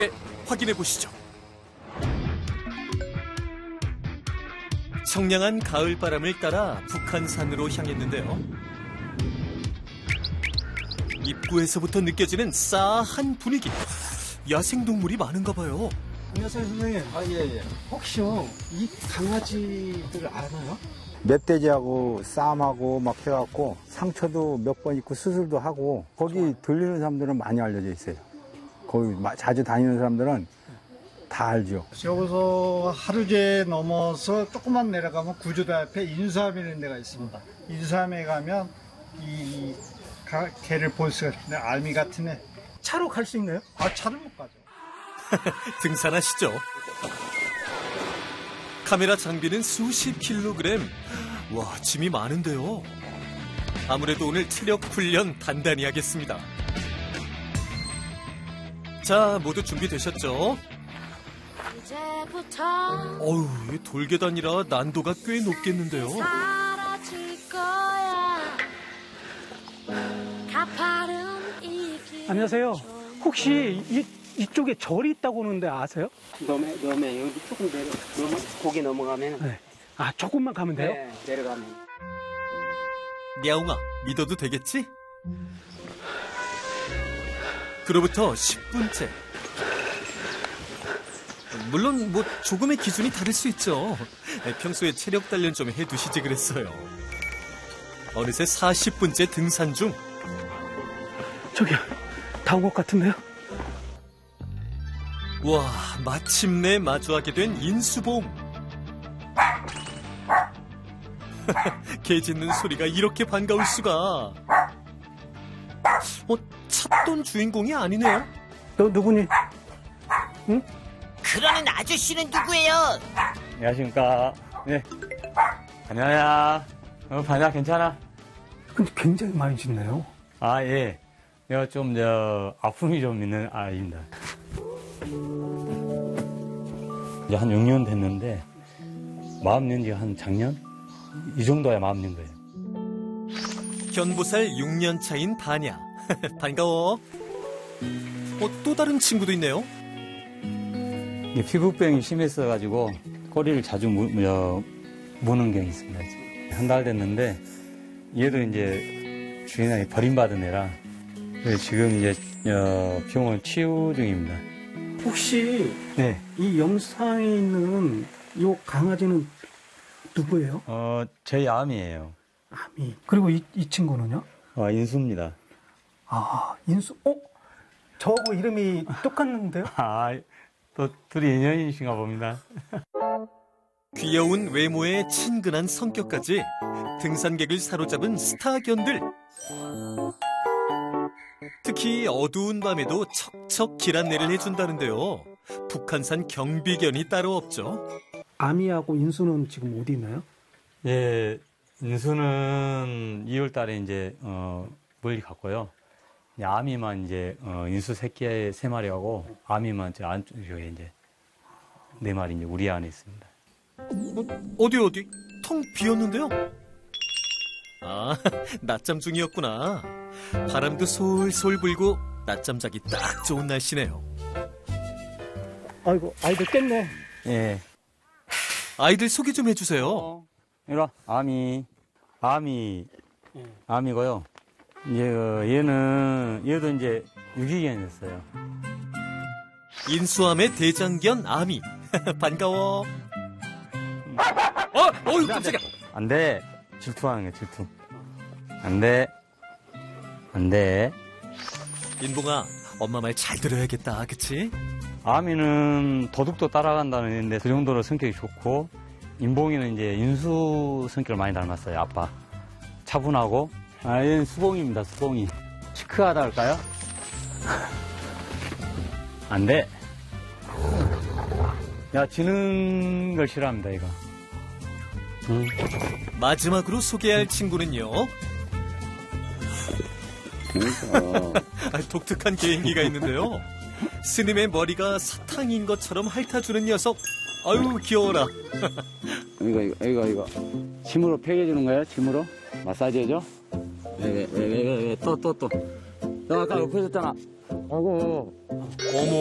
확인해 보시죠. 청량한 가을 바람을 따라 북한산으로 향했는데요. 입구에서부터 느껴지는 싸한 분위기. 야생동물이 많은가 봐요. 안녕하세요, 선생님. 예. 혹시요, 이 강아지들 아나요? 멧돼지하고 싸움하고 막 해갖고 상처도 몇 번 있고 수술도 하고 거기 들리는 사람들은 많이 알려져 있어요. 거기 자주 다니는 사람들은 다 알죠. 여기서 하루제 넘어서 조금만 내려가면 구조대 앞에 인수함이라는 데가 있습니다. 인수함에 가면 이 개를 볼 수가 있는데 알미 같은 애. 차로 갈 수 있나요? 차를 못 가죠. 등산하시죠. 카메라 장비는 수십 킬로그램. 와, 짐이 많은데요. 아무래도 오늘 체력 훈련 단단히 하겠습니다. 자, 모두 준비되셨죠? 어휴, 돌계단이라 난도가 꽤 높겠는데요. 안녕하세요. 혹시 이쪽에 절이 있다고 하는데 아세요? 넘에 여기 조금 고개 넘어가면 네. 조금만 가면 돼요? 네, 내려가면. 야옹아, 믿어도 되겠지? 그로부터 10분째. 물론 조금의 기준이 다를 수 있죠. 평소에 체력 단련 좀 해두시지 그랬어요. 어느새 40분째 등산 중. 저기요, 다 온 것 같은데요? 와, 마침내 마주하게 된 인수봉. 개 짖는 소리가 이렇게 반가울 수가. 찾던 주인공이 아니네요. 너 누구니? 응? 그러는 아저씨는 누구예요? 안녕하십니까. 네. 안녕하야. 반야 괜찮아? 근데 굉장히 많이 짖네요. 예. 내가 좀, 아픔이 좀 있는 아이입니다. 이제 한 6년 됐는데, 마음 낸 지 한 작년? 이 정도야 마음 낸 거예요. 견보살 6년 차인 반야. 반가워. 또 다른 친구도 있네요. 피부병이 심했어가지고, 꼬리를 자주 무는 경이 있습니다. 한 달 됐는데, 얘도 이제 주인에게 버림받은 애라, 지금 이제 병원 치유 중입니다. 혹시 네. 이 영상에 있는 이 강아지는 누구예요? 저희 아미예요. 아미. 그리고 이 친구는요? 인수입니다. 인수. 저하고 이름이 똑같는데요? 또 둘이 인연이신가 봅니다. 귀여운 외모에 친근한 성격까지 등산객을 사로잡은 스타견들. 특히 어두운 밤에도 척척 길 안내를 해준다는데요. 북한산 경비견이 따로 없죠. 아미하고 인수는 지금 어디 있나요? 예, 인수는 2월 달에 이제, 멀리 갔고요. 아미만 이제, 인수 새끼 3마리하고, 아미만 저 안쪽에 이제, 4마리 이제 우리 안에 있습니다. 어디? 텅 비었는데요? 낮잠 중이었구나. 바람도 솔솔 불고 낮잠 자기 딱 좋은 날씨네요. 아이고, 아이들 깼네. 예. 아이들 소개 좀 해주세요. 이리 와. 아미고요. 얘도 이제 유기견이었어요. 인수함의 대장견 아미. 반가워. 깜짝이야. 안 돼. 질투하는 거야, 질투. 안 돼. 인봉아, 엄마 말 잘 들어야겠다, 그치? 아미는 도둑도 따라간다는 얘기인데 그 정도로 성격이 좋고, 인봉이는 이제 인수 성격을 많이 닮았어요, 아빠. 차분하고. 얘는 수봉입니다, 수봉이. 시크하다 할까요? 안 돼. 지는 걸 싫어합니다, 이거. 마지막으로 소개할 친구는요. 독특한 개인기가 있는데요. 스님의 머리가 사탕인 것처럼 핥아주는 녀석. 아유, 귀여워라. 이거. 침으로 팩해주는 거야, 침으로? 마사지 해줘? 또. 너 아까 옆에 있었잖아. 아이고. 어머.